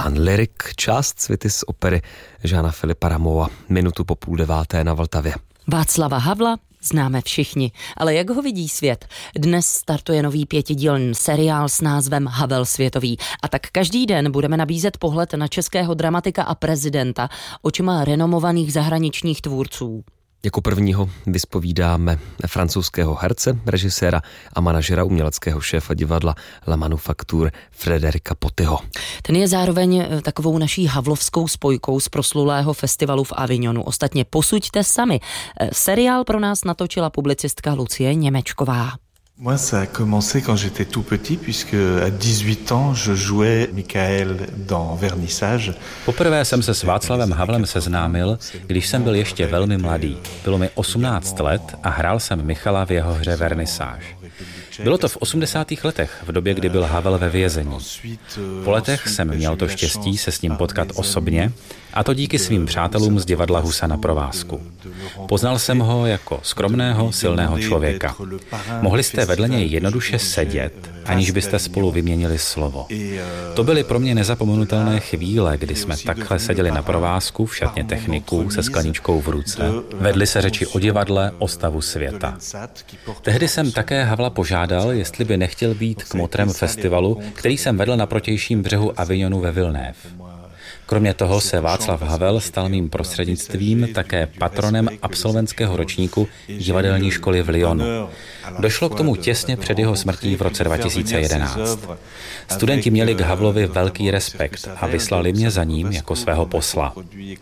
and Lyric, část suity z opery Jeana Philippa Rameaua, 8:30 na Vltavě. Václava Havla známe všichni, ale jak ho vidí svět? Dnes startuje nový 5dílný seriál s názvem Havel světový. A tak každý den budeme nabízet pohled na českého dramatika a prezidenta očima renomovaných zahraničních tvůrců. Jako prvního vyspovídáme francouzského herce, režiséra a manažera uměleckého šéfa divadla La Manufacture Frederika Potyho. Ten je zároveň takovou naší havlovskou spojkou z proslulého festivalu v Avignonu. Ostatně posuďte sami. Seriál pro nás natočila publicistka Lucie Němečková. Moi, ça a commencé quand j'étais tout petit, puisque à 18 ans, je jouais Michael dans Vernissage. Poprvé jsem se s Václavem Havlem seznámil, když jsem byl ještě velmi mladý. Bylo mi 18 let a hrál jsem Michala v jeho hře Vernissage. Bylo to v 80. letech, v době, kdy byl Havel ve vězení. Po letech jsem měl to štěstí se s ním potkat osobně, a to díky svým přátelům z divadla Husa na provázku. Poznal jsem ho jako skromného, silného člověka. Mohli jste vedle něj jednoduše sedět, aniž byste spolu vyměnili slovo. To byly pro mě nezapomenutelné chvíle, kdy jsme takhle seděli na provázku v šatně techniků se skleničkou v ruce. Vedli se řeči o divadle, o stavu světa. Tehdy jsem také Havla požádal, jestli by nechtěl být kmotrem festivalu, který jsem vedl na protějším břehu Avignonu ve Villeneuve. Kromě toho se Václav Havel stal mým prostřednictvím také patronem absolventského ročníku divadelní školy v Lyonu. Došlo k tomu těsně před jeho smrtí v roce 2011. Studenti měli k Havlovi velký respekt a vyslali mě za ním jako svého posla.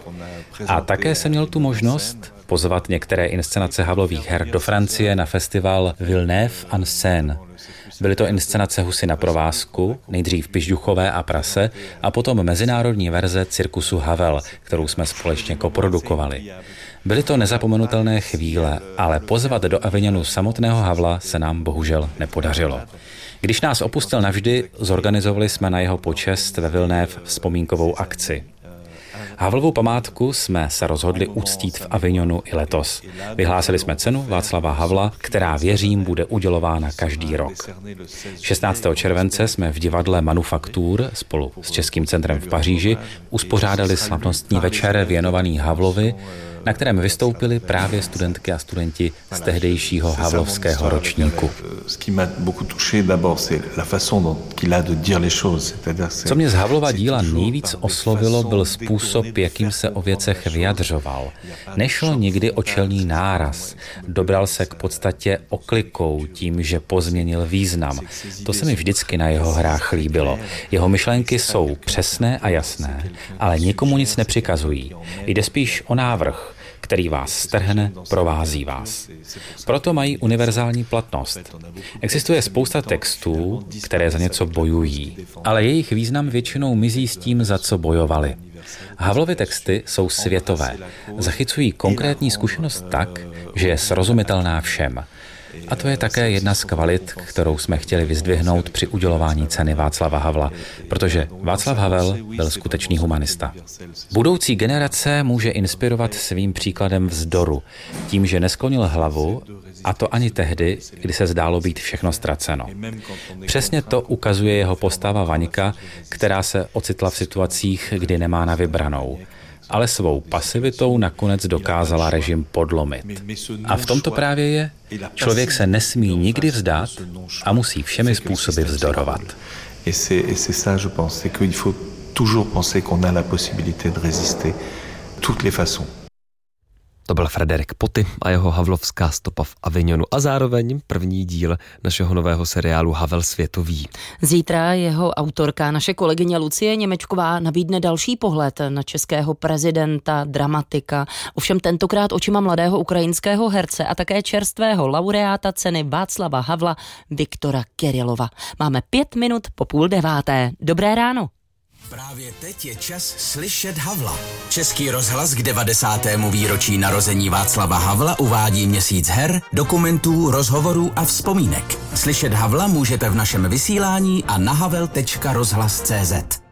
A také jsem měl tu možnost pozvat některé inscenace Havlových her do Francie na festival Villeneuve en scène. Byly to inscenace Husy na provázku, nejdřív Pižduchové a Prase a potom mezinárodní verze cirkusu Havel, kterou jsme společně koprodukovali. Byly to nezapomenutelné chvíle, ale pozvat do Avignonu samotného Havla se nám bohužel nepodařilo. Když nás opustil navždy, zorganizovali jsme na jeho počest ve Villeneuve vzpomínkovou akci. Havlovu památku jsme se rozhodli uctít v Avignonu i letos. Vyhlásili jsme cenu Václava Havla, která, věřím, bude udělována každý rok. 16. července jsme v divadle Manufacture spolu s Českým centrem v Paříži uspořádali slavnostní večer věnovaný Havlovi, na kterém vystoupili právě studentky a studenti z tehdejšího havlovského ročníku. Co mě z Havlova díla nejvíc oslovilo, byl způsob, jakým se o věcech vyjadřoval. Nešlo nikdy o čelný náraz. Dobral se k podstatě oklikou tím, že pozměnil význam. To se mi vždycky na jeho hrách líbilo. Jeho myšlenky jsou přesné a jasné, ale nikomu nic nepřikazují. Jde spíš o návrh, který vás strhne, provází vás. Proto mají univerzální platnost. Existuje spousta textů, které za něco bojují, ale jejich význam většinou mizí s tím, za co bojovali. Havlovy texty jsou světové. Zachycují konkrétní zkušenost tak, že je srozumitelná všem. A to je také jedna z kvalit, kterou jsme chtěli vyzdvihnout při udělování ceny Václava Havla, protože Václav Havel byl skutečný humanista. Budoucí generace může inspirovat svým příkladem vzdoru, tím, že nesklonil hlavu, a to ani tehdy, kdy se zdálo být všechno ztraceno. Přesně to ukazuje jeho postava Vaňka, která se ocitla v situacích, kdy nemá na vybranou. Ale svou pasivitou nakonec dokázala režim podlomit. A v tomto právě je, člověk se nesmí nikdy vzdát a musí všemi způsoby vzdorovat. To byl Frederik Poty a jeho havlovská stopa v Avignonu a zároveň první díl našeho nového seriálu Havel světový. Zítra jeho autorka, naše kolegyně Lucie Němečková, nabídne další pohled na českého prezidenta, dramatika, ovšem tentokrát očima mladého ukrajinského herce a také čerstvého laureáta ceny Václava Havla Viktora Kirilova. Máme 5 minut po 8:30. Dobré ráno. Právě teď je čas slyšet Havla. Český rozhlas k 90. výročí narození Václava Havla uvádí měsíc her, dokumentů, rozhovorů a vzpomínek. Slyšet Havla můžete v našem vysílání a na havel.rozhlas.cz.